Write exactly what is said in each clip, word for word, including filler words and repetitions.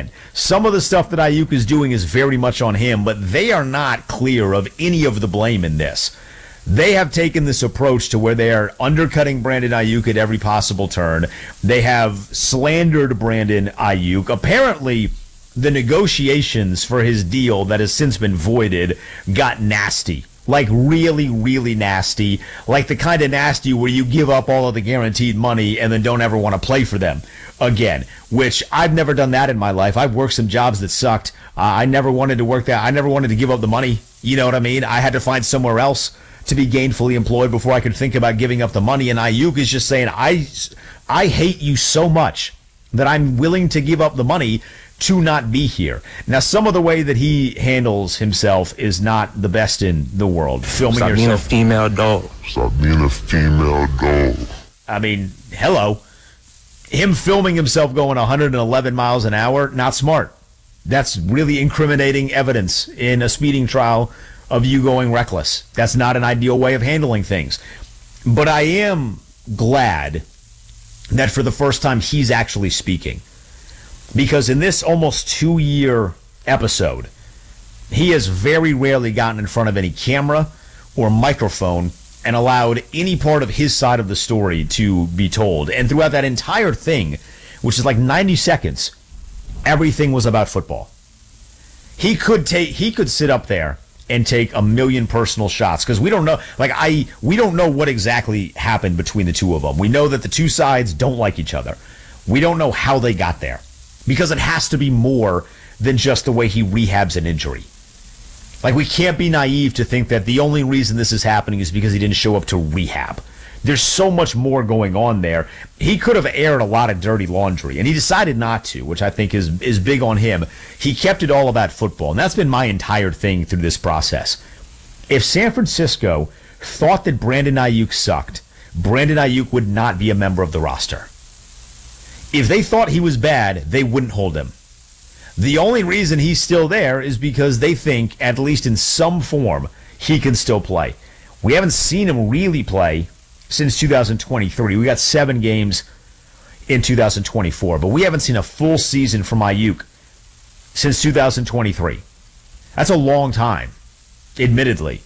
again, some of the stuff that Ayuk is doing is very much on him, but they are not clear of any of the blame in this. They have taken this approach to where they are undercutting Brandon Ayuk at every possible turn. They have slandered Brandon Ayuk. Apparently, the negotiations for his deal that has since been voided got nasty. Like really, really nasty. Like the kind of nasty where you give up all of the guaranteed money and then don't ever want to play for them again, which I've never done that in my life. I've worked some jobs that sucked. Uh, I never wanted to work that. I never wanted to give up the money. You know what I mean? I had to find somewhere else to be gainfully employed before I could think about giving up the money. And Ayuk is just saying, I, I hate you so much that I'm willing to give up the money to not be here. Now, some of the way that he handles himself is not the best in the world. Filming Stop yourself. being a female dog. Stop being a female dog. I mean, hello. Him filming himself going one hundred eleven miles an hour, not smart. That's really incriminating evidence in a speeding trial of you going reckless. That's not an ideal way of handling things. But I am glad that for the first time he's actually speaking. Because in this almost two-year episode, he has very rarely gotten in front of any camera or microphone and allowed any part of his side of the story to be told. And throughout that entire thing, which is like ninety seconds, everything was about football. He could take, he could sit up there and take a million personal shots because we don't know, like I, we don't know what exactly happened between the two of them. We know that the two sides don't like each other. We don't know how they got there because it has to be more than just the way he rehabs an injury. Like, we can't be naive to think that the only reason this is happening is because he didn't show up to rehab. There's so much more going on there. He could have aired a lot of dirty laundry, and he decided not to, which I think is, is big on him. He kept it all about football, and that's been my entire thing through this process. If San Francisco thought that Brandon Ayuk sucked, Brandon Ayuk would not be a member of the roster. If they thought he was bad, they wouldn't hold him. The only reason he's still there is because they think, at least in some form, he can still play. We haven't seen him really play since two thousand twenty-three. We got seven games in two thousand twenty-four, but we haven't seen a full season from Ayuk since two thousand twenty-three. That's a long time, admittedly.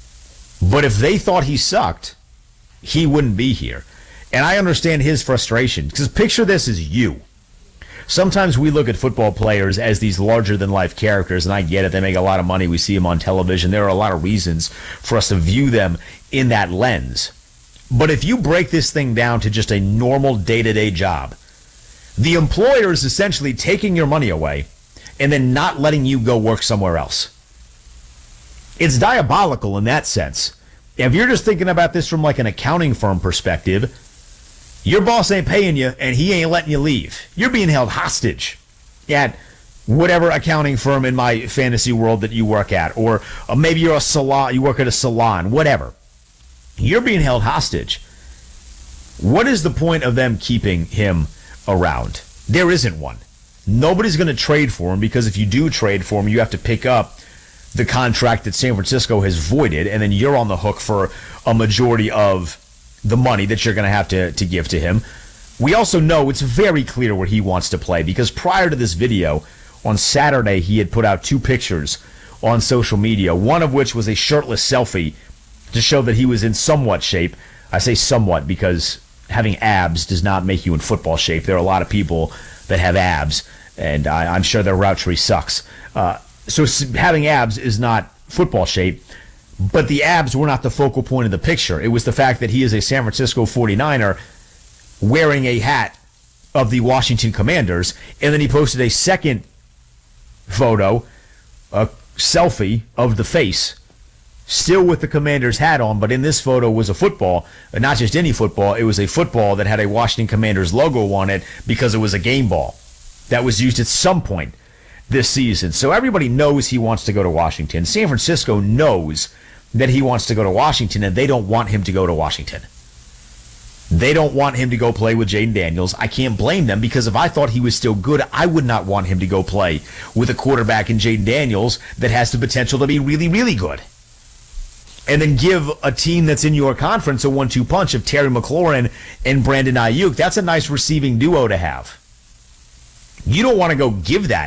But if they thought he sucked, he wouldn't be here. And I understand his frustration, because picture this as you. Sometimes we look at football players as these larger-than-life characters, and I get it. They make a lot of money. We see them on television. There are a lot of reasons for us to view them in that lens. But if you break this thing down to just a normal day-to-day job, the employer is essentially taking your money away and then not letting you go work somewhere else. It's diabolical in that sense. If you're just thinking about this from like an accounting firm perspective, your boss ain't paying you and he ain't letting you leave. You're being held hostage at whatever accounting firm in my fantasy world that you work at, or uh, maybe you're a salon, you work at a salon, whatever. You're being held hostage. What is the point of them keeping him around? There isn't one. Nobody's going to trade for him, because if you do trade for him, you have to pick up the contract that San Francisco has voided, and then you're on the hook for a majority of the money that you're going to have to, to give to him. We also know it's very clear where he wants to play, because prior to this video, on Saturday, he had put out two pictures on social media, one of which was a shirtless selfie to show that he was in somewhat shape. I say somewhat because having abs does not make you in football shape. There are a lot of people that have abs, and I, I'm sure their route tree sucks. Uh, so having abs is not football shape, but the abs were not the focal point of the picture. It was the fact that he is a San Francisco forty-niner wearing a hat of the Washington Commanders, and then he posted a second photo, a selfie of the face, still with the Commanders hat on, but in this photo was a football, and not just any football. It was a football that had a Washington Commanders logo on it because it was a game ball that was used at some point this season. So everybody knows he wants to go to Washington. San Francisco knows that he wants to go to Washington, and they don't want him to go to Washington. They don't want him to go play with Jayden Daniels. I can't blame them, because if I thought he was still good, I would not want him to go play with a quarterback in Jayden Daniels that has the potential to be really, really good. And then give a team that's in your conference a one two punch of Terry McLaurin and Brandon Ayuk. That's a nice receiving duo to have. You don't want to go give that